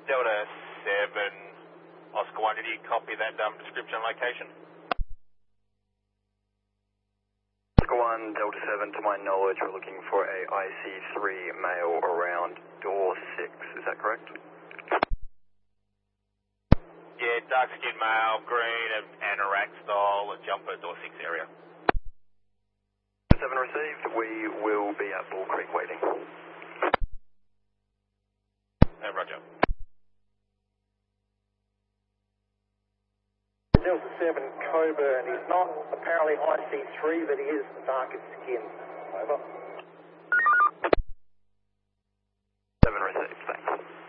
Delta 7, Oscar 1, did you copy that description and location? Oscar 1, Delta 7, to my knowledge, we're looking for a IC3 male around door 6, is that correct? Yeah, dark skin male, green and anorak style, jumper, door 6 area. 7 received, we will be at Bull Creek waiting. Roger. Delta 7 Coburn, he's not apparently IC3, but he is the darkest skin. Over.